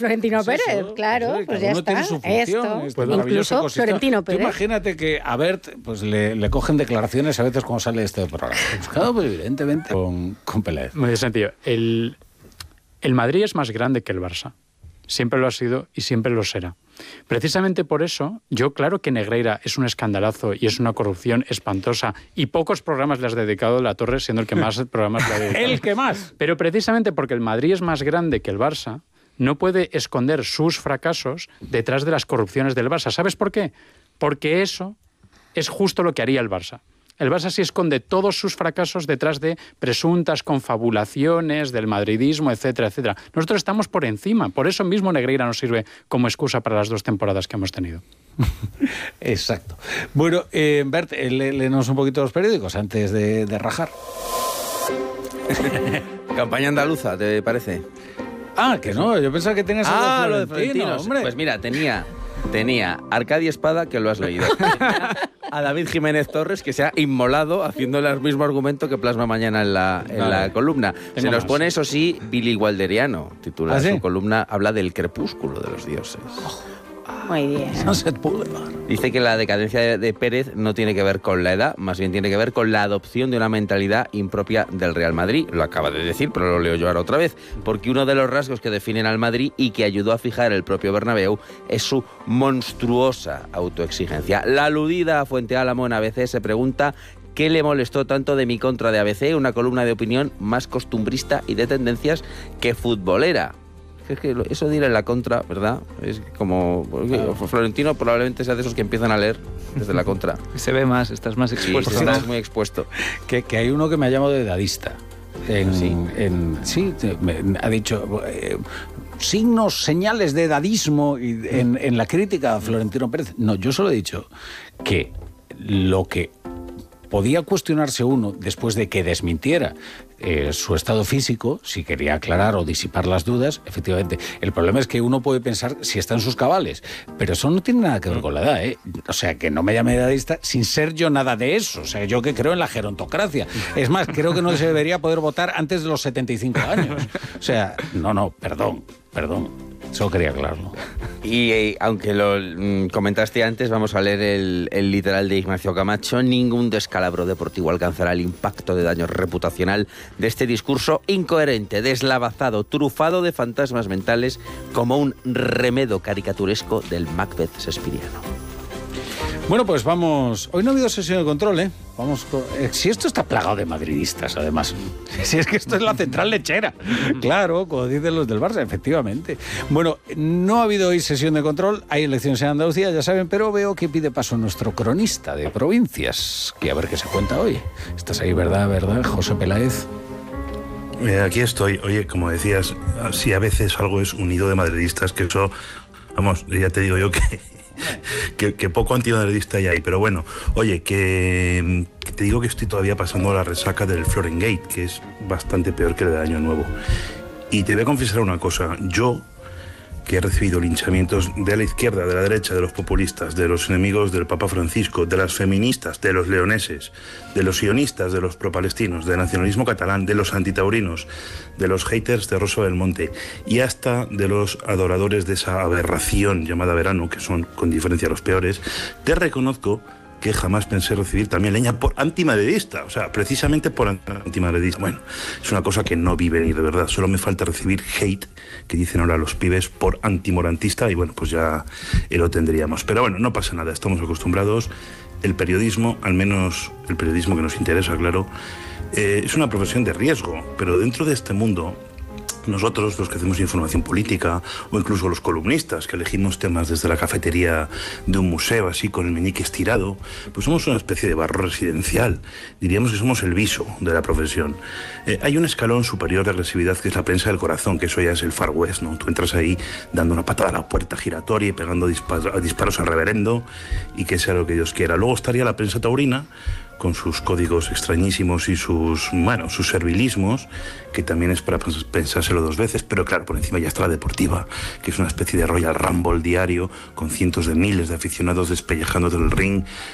Florentino Pérez, claro, pues ya está. Tiene su función, esto, incluso Florentino Pérez. Tú imagínate que a Bert pues le cogen declaraciones a veces cuando sale este programa. Pues claro, pues evidentemente con Peláez. Muy sencillo. El Madrid es más grande que el Barça. Siempre lo ha sido y siempre lo será. Precisamente por eso, claro que Negreira es un escandalazo y es una corrupción espantosa y pocos programas le has dedicado a La Torre, siendo el que más programas le ha dedicado. ¡El que más! Pero precisamente porque el Madrid es más grande que el Barça, no puede esconder sus fracasos detrás de las corrupciones del Barça. ¿Sabes por qué? Porque eso es justo lo que haría el Barça. El Barça sí esconde todos sus fracasos detrás de presuntas confabulaciones del madridismo, etcétera, etcétera. Nosotros estamos por encima. Por eso mismo Negreira nos sirve como excusa para las 2 temporadas que hemos tenido. Exacto. Bueno, Bert, léenos un poquito los periódicos antes de rajar. Campaña andaluza, ¿te parece? Ah, que no, yo pensaba que tenías lo de Florentino, hombre. Pues mira, tenía Arcadio Espada, que lo has leído. A David Jiménez Torres, que se ha inmolado haciendo el mismo argumento que plasma mañana en la columna. Se nos pone, eso sí, Billy Walderiano, titula su columna, habla del crepúsculo de los dioses. Muy bien. Sunset Boulevard. Dice que la decadencia de Pérez no tiene que ver con la edad, más bien tiene que ver con la adopción de una mentalidad impropia del Real Madrid. Lo acaba de decir, pero lo leo yo ahora otra vez. Porque uno de los rasgos que definen al Madrid y que ayudó a fijar el propio Bernabéu es su monstruosa autoexigencia. La aludida a Fuente Álamo en ABC se pregunta: ¿qué le molestó tanto de mi contra de ABC? Una columna de opinión más costumbrista y de tendencias que futbolera. Es que eso de ir en la contra, ¿verdad? Es como... Florentino probablemente sea de esos que empiezan a leer desde la contra. Se ve más, estás más expuesto. Sí, estás muy expuesto. Que hay uno que me ha llamado de dadista. Me ha dicho... signos, señales de dadismo en la crítica a Florentino Pérez. No, yo solo he dicho que lo que podía cuestionarse uno después de que desmintiera su estado físico, si quería aclarar o disipar las dudas, efectivamente. El problema es que uno puede pensar si está en sus cabales, pero eso no tiene nada que ver con la edad, ¿eh? O sea, que no me llame edadista sin ser yo nada de eso. O sea, yo que creo en la gerontocracia. Es más, creo que no se debería poder votar antes de los 75 años. O sea, perdón. Solo quería aclararlo. Y aunque lo comentaste antes, vamos a leer el literal de Ignacio Camacho. Ningún descalabro deportivo alcanzará el impacto de daño reputacional de este discurso incoherente, deslavazado, trufado de fantasmas mentales, como un remedo caricaturesco del Macbeth shakespeariano. Bueno, pues vamos... Hoy no ha habido sesión de control, ¿eh? Vamos si esto está plagado de madridistas, además. Si es que esto es la central lechera. Claro, como dicen los del Barça, efectivamente. Bueno, no ha habido hoy sesión de control. Hay elecciones en Andalucía, ya saben, pero veo que pide paso nuestro cronista de provincias. Que a ver qué se cuenta hoy. Estás ahí, ¿verdad, José Peláez? Aquí estoy. Oye, como decías, si a veces algo es un nido de madridistas, que eso... Vamos, ya te digo yo que poco antimadridista hay ahí, pero bueno, oye, que te digo que estoy todavía pasando la resaca del Florengate, que es bastante peor que el de Año Nuevo. Y te voy a confesar una cosa, yo, que he recibido linchamientos de la izquierda, de la derecha, de los populistas, de los enemigos del Papa Francisco, de las feministas, de los leoneses, de los sionistas, de los propalestinos, del nacionalismo catalán, de los antitaurinos, de los haters de Rosa del Monte y hasta de los adoradores de esa aberración llamada verano, que son con diferencia los peores, te reconozco que jamás pensé recibir también leña por antimadridista, o sea, precisamente por antimadridista. Bueno, es una cosa que no vi venir, de verdad. Solo me falta recibir hate, que dicen ahora los pibes, por antimorantista, y bueno, pues ya lo tendríamos. Pero bueno, no pasa nada, estamos acostumbrados. El periodismo, al menos el periodismo que nos interesa, claro, es una profesión de riesgo, pero dentro de este mundo... Nosotros, los que hacemos información política, o incluso los columnistas que elegimos temas desde la cafetería de un museo, así con el meñique estirado, pues somos una especie de barro residencial. Diríamos que somos el viso de la profesión. Hay un escalón superior de agresividad que es la prensa del corazón, que eso ya es el Far West, ¿no? Tú entras ahí dando una patada a la puerta giratoria y pegando disparos al reverendo, y que sea lo que Dios quiera. Luego estaría la prensa taurina, con sus códigos extrañísimos y sus servilismos, que también es para pensárselo 2 veces, pero claro, por encima ya está la deportiva, que es una especie de Royal Rumble diario, con cientos de miles de aficionados despellejándose del ring,